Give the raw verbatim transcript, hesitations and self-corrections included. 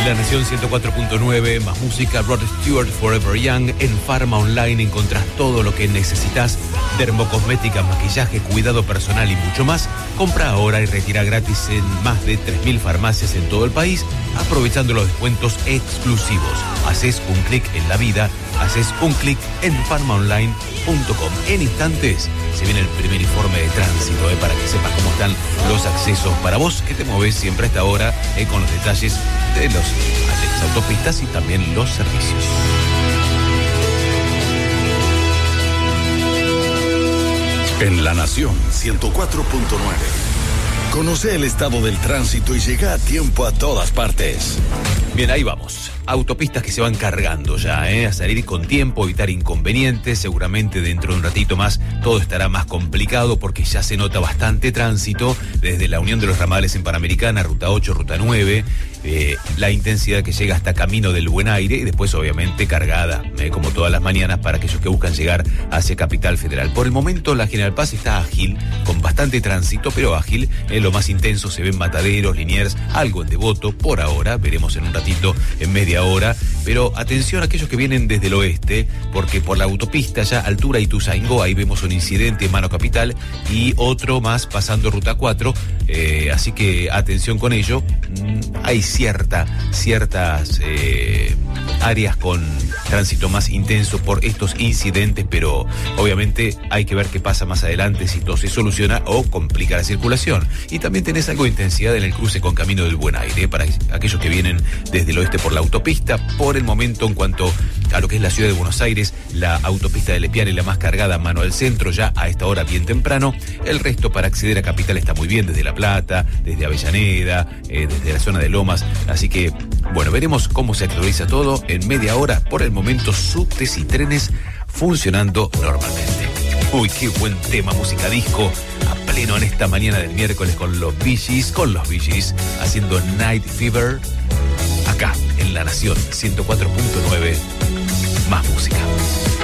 La Nación ciento cuatro punto nueve, más música, Rod Stewart, Forever Young. En Pharma Online encontrás todo lo que necesitas: dermocosmética, maquillaje, cuidado personal y mucho más. Compra ahora y retira gratis en más de tres mil farmacias en todo el país, aprovechando los descuentos exclusivos. Haces un clic en la vida, haces un clic en pharma online punto com. En instantes se viene el primer informe de tránsito, eh, para que sepas cómo están los accesos para vos, que te mueves siempre a esta hora, eh, con los detalles de los de las autopistas y también los servicios. En La Nación ciento cuatro punto nueve. Conoce el estado del tránsito y llega a tiempo a todas partes. Bien, ahí vamos. Autopistas que se van cargando ya, ¿eh? A salir con tiempo, evitar inconvenientes. Seguramente dentro de un ratito más todo estará más complicado porque ya se nota bastante tránsito desde la unión de los ramales en Panamericana, Ruta ocho, Ruta nueve. Eh, la intensidad que llega hasta Camino del Buen Aire y después obviamente cargada, eh, como todas las mañanas, para aquellos que buscan llegar hacia Capital Federal. Por el momento la General Paz está ágil, con bastante tránsito, pero ágil. Eh, lo más intenso se ven Mataderos, Liniers, algo en Devoto por ahora, veremos en un ratito, en media hora. Pero atención a aquellos que vienen desde el oeste, porque por la autopista ya altura Ituzaingó, ahí vemos un incidente en Mano Capital y otro más pasando Ruta cuatro, eh, así que atención con ello. Mm, hay cierta, ciertas eh, áreas con tránsito más intenso por estos incidentes, pero obviamente hay que ver qué pasa más adelante, si esto se soluciona o complica la circulación. Y también tenés algo de intensidad en el cruce con Camino del Buen Aire, para aquellos que vienen desde el oeste por la autopista. Por el momento, en cuanto a lo que es la ciudad de Buenos Aires, la autopista de Lepiane, la más cargada, mano al centro, ya a esta hora bien temprano. El resto para acceder a Capital está muy bien, desde La Plata, desde Avellaneda, eh, desde la zona de Lomas. Así que, bueno, veremos cómo se actualiza todo en media hora. Por el momento, subtes y trenes funcionando normalmente. Uy, qué buen tema, música disco, a pleno en esta mañana del miércoles con los Bee Gees, con los Bee Gees, haciendo Night Fever, acá en La Nación ciento cuatro punto nueve, más música.